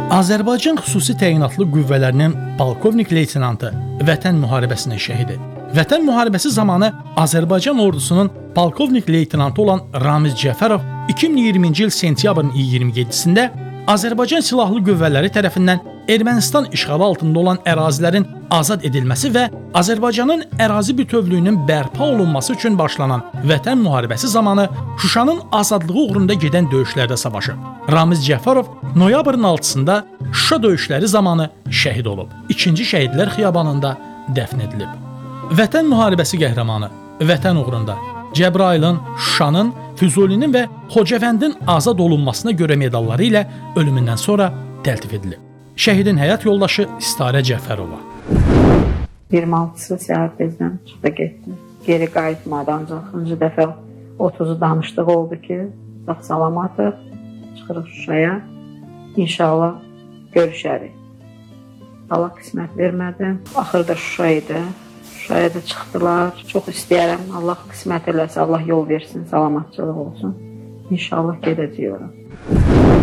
Azərbaycan xüsusi təyinatlı qüvvələrinin polkovnik leytenantı Vətən müharibəsinin şəhidi. Vətən müharibəsi zamanı Azərbaycan ordusunun polkovnik leytenantı olan Ramiz Cəfərov 2020-ci il sentyabrın 27-sində Azərbaycan Silahlı Qüvvələri tərəfindən Ermənistan işğalı altında olan ərazilərin azad edilməsi və Azərbaycanın ərazi bütövlüyünün bərpa olunması üçün başlanan Vətən müharibəsi zamanı Şuşanın azadlığı uğrunda gedən döyüşlərdə savaşıb. Ramiz Cəfərov noyabrın 6-sında Şuşa döyüşləri zamanı şəhid olub. 2-ci Şəhidlər Xiyabanında dəfn edilib. Vətən müharibəsi qəhrəmanı Vətən uğrunda Cəbrayılın, Şuşanın, Füzulinin və Xocavəndin azad olunmasına görə medalları ilə ölümündən sonra təltif edilib. Şəhidin həyat yoldaşı Starə Cəfərova. 26-sı səhər tezdən çıxdı getdi. Geri qayıtmadı, ancaq 2-ci dəfə 30-u danışdığı oldu ki, sağ-salamatıq, çıxırıq Şuşaya, İnşallah görüşərik. Allah qismət vermədi, axırda Şuşa idi. Şuşaya da çıxdılar. Çox istəyərəm, Allah qismət eləsə, Allah yol versin, salamatçılıq olsun. İnşallah gedəcəyik ora.